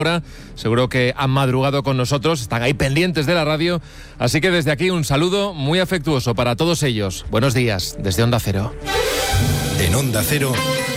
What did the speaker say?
Ahora seguro que han madrugado con nosotros, están ahí pendientes de la radio, así que desde aquí un saludo muy afectuoso para todos ellos. Buenos días, desde Onda Cero. En Onda Cero,